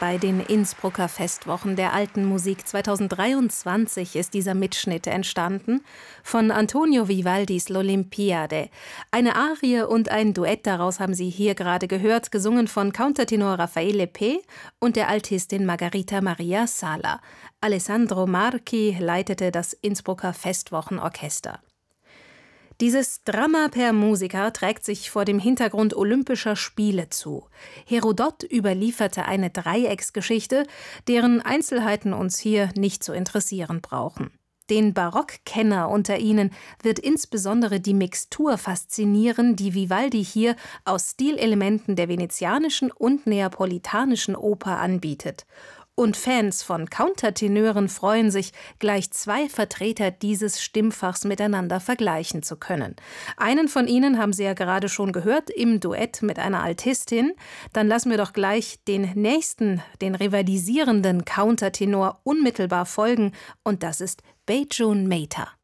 Bei den Innsbrucker Festwochen der Alten Musik 2023 ist dieser Mitschnitt entstanden von Antonio Vivaldis L'Olimpiade. Eine Arie und ein Duett daraus haben Sie hier gerade gehört, gesungen von Countertenor Raffaele Pe und der Altistin Margarita Maria Sala. Alessandro Marchi leitete das Innsbrucker Festwochenorchester. Dieses Drama per Musica trägt sich vor dem Hintergrund Olympischer Spiele zu. Herodot überlieferte eine Dreiecksgeschichte, deren Einzelheiten uns hier nicht zu interessieren brauchen. Den Barockkenner unter Ihnen wird insbesondere die Mixtur faszinieren, die Vivaldi hier aus Stilelementen der venezianischen und neapolitanischen Oper anbietet. Und Fans von Countertenören freuen sich, gleich zwei Vertreter dieses Stimmfachs miteinander vergleichen zu können. Einen von ihnen haben Sie ja gerade schon gehört, im Duett mit einer Altistin. Dann lassen wir doch gleich den nächsten, den rivalisierenden Countertenor unmittelbar folgen. Und das ist Beijoon Mehta.